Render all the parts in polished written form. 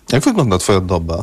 Jak wygląda twoja doba?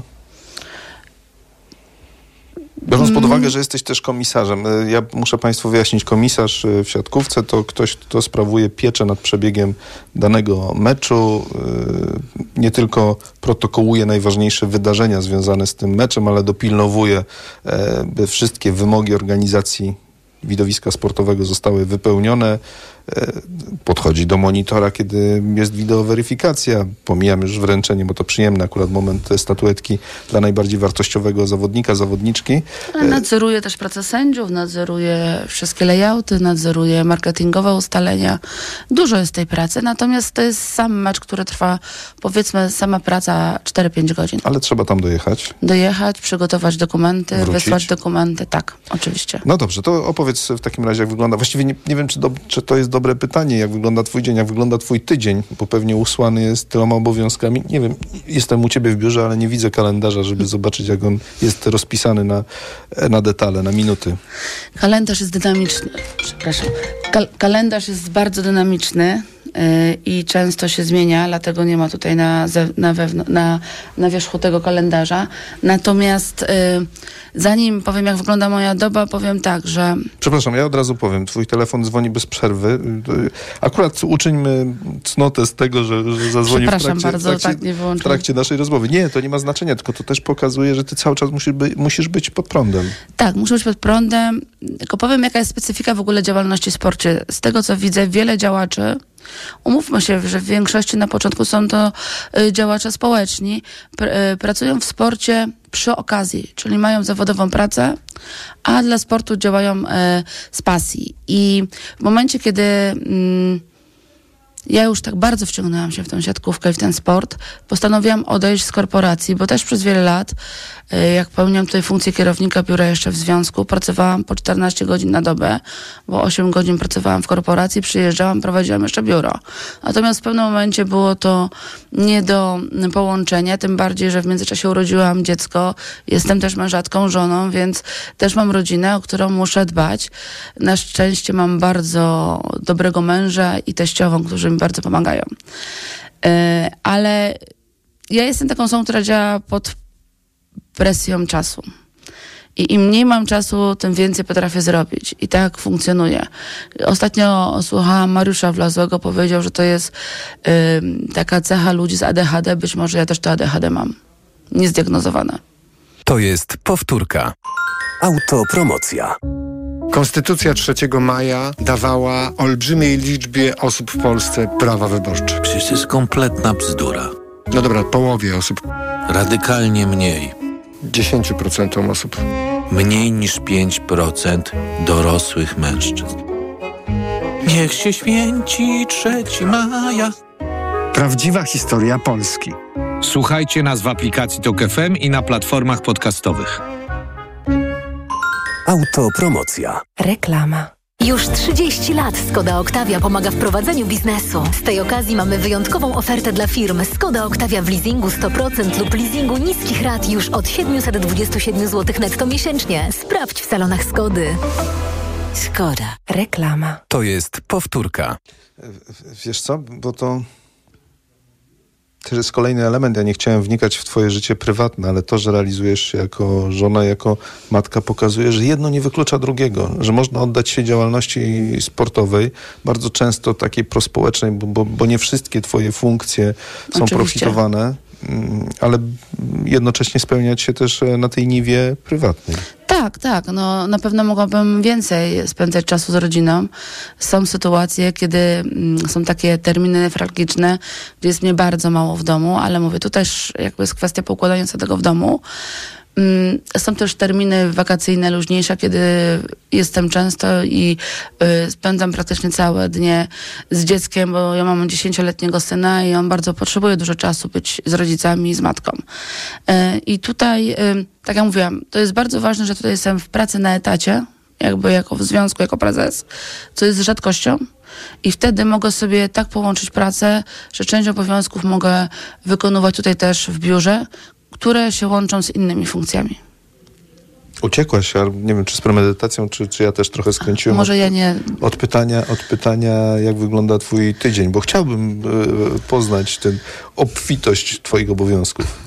Biorąc pod uwagę, że jesteś też komisarzem. Ja muszę państwu wyjaśnić, komisarz w siatkówce to ktoś, kto sprawuje pieczę nad przebiegiem danego meczu. Nie tylko protokołuje najważniejsze wydarzenia związane z tym meczem, ale dopilnowuje, by wszystkie wymogi organizacji widowiska sportowego zostały wypełnione. Podchodzi do monitora, kiedy jest wideoweryfikacja. Pomijam już wręczenie, bo to przyjemny akurat moment statuetki dla najbardziej wartościowego zawodnika, zawodniczki. Nadzoruje też pracę sędziów, nadzoruje wszystkie layouty, nadzoruje marketingowe ustalenia. Dużo jest tej pracy, natomiast to jest sam mecz, który trwa, powiedzmy, sama praca 4-5 godzin. Ale trzeba tam dojechać. Dojechać, przygotować dokumenty, Wrócić. wysłać dokumenty. Tak, oczywiście. No dobrze, to opowiedz w takim razie, jak wygląda. Właściwie nie wiem, czy to jest dobre pytanie, jak wygląda twój dzień, jak wygląda twój tydzień, bo pewnie usłany jest tyloma obowiązkami. Nie wiem, jestem u ciebie w biurze, ale nie widzę kalendarza, żeby zobaczyć, jak on jest rozpisany na detale, na minuty. Kalendarz jest dynamiczny. Przepraszam. Kalendarz jest bardzo dynamiczny i często się zmienia, dlatego nie ma tutaj na wierzchu tego kalendarza. Natomiast zanim powiem, jak wygląda moja doba, powiem tak, że... Przepraszam, ja od razu powiem, twój telefon dzwoni bez przerwy. Akurat uczyńmy cnotę z tego, że zadzwonił w trakcie naszej rozmowy. Nie, to nie ma znaczenia, tylko to też pokazuje, że ty cały czas musisz być pod prądem. Tak, muszę być pod prądem. Tylko powiem, jaka jest specyfika w ogóle działalności w sporcie. Z tego, co widzę, wiele działaczy, umówmy się, że w większości na początku są to działacze społeczni, pracują w sporcie przy okazji, czyli mają zawodową pracę, a dla sportu działają z pasji. I w momencie, kiedy ja już tak bardzo wciągnęłam się w tę siatkówkę i w ten sport, postanowiłam odejść z korporacji, bo też przez wiele lat, jak pełniłam tutaj funkcję kierownika biura jeszcze w związku, pracowałam po 14 godzin na dobę, bo 8 godzin pracowałam w korporacji, przyjeżdżałam, prowadziłam jeszcze biuro. Natomiast w pewnym momencie było to nie do połączenia, tym bardziej, że w międzyczasie urodziłam dziecko, jestem też mężatką, żoną, więc też mam rodzinę, o którą muszę dbać. Na szczęście mam bardzo dobrego męża i teściową, którzy mi bardzo pomagają. Ale ja jestem taką osobą, która działa pod presją czasu. I im mniej mam czasu, tym więcej potrafię zrobić. I tak funkcjonuje. Ostatnio słuchałam Mariusza Wlazłego, powiedział, że to jest taka cecha ludzi z ADHD. Być może ja też to ADHD mam. Niezdiagnozowane. To jest powtórka. Autopromocja. Konstytucja 3 maja dawała olbrzymiej liczbie osób w Polsce prawa wyborcze. Przecież to jest kompletna bzdura. No dobra, połowie osób. Radykalnie mniej. 10% osób. Mniej niż 5% dorosłych mężczyzn. Niech się święci 3 maja. Prawdziwa historia Polski. Słuchajcie nas w aplikacji TOK FM i na platformach podcastowych. Autopromocja. Reklama. Już 30 lat Skoda Octavia pomaga w prowadzeniu biznesu. Z tej okazji mamy wyjątkową ofertę dla firm. Skoda Octavia w leasingu 100% lub leasingu niskich rat już od 727 zł netto miesięcznie. Sprawdź w salonach Skody. Skoda. Reklama. To jest powtórka. Wiesz co, bo to też jest kolejny element. Ja nie chciałem wnikać w twoje życie prywatne, ale to, że realizujesz się jako żona, jako matka, pokazuje, że jedno nie wyklucza drugiego, że można oddać się działalności sportowej, bardzo często takiej prospołecznej, bo nie wszystkie twoje funkcje są profitowane, ale jednocześnie spełniać się też na tej niwie prywatnej. Tak. No, na pewno mogłabym więcej spędzać czasu z rodziną. Są sytuacje, kiedy są takie terminy newralgiczne, gdzie jest mnie bardzo mało w domu, ale mówię, tu też jakby jest kwestia poukładania tego w domu. Są też terminy wakacyjne, luźniejsze, kiedy jestem często i spędzam praktycznie całe dnie z dzieckiem, bo ja mam 10-letniego syna i on bardzo potrzebuje dużo czasu być z rodzicami i z matką. I tutaj, tak jak mówiłam, to jest bardzo ważne, że tutaj jestem w pracy na etacie, jakby jako w związku, jako prezes, co jest rzadkością. I wtedy mogę sobie tak połączyć pracę, że część obowiązków mogę wykonywać tutaj też w biurze, które się łączą z innymi funkcjami. Uciekłaś, ale nie wiem, czy z premedytacją, czy ja też trochę skręciłem. Może ja nie. Od pytania, jak wygląda twój tydzień, bo chciałbym poznać tę obfitość twoich obowiązków.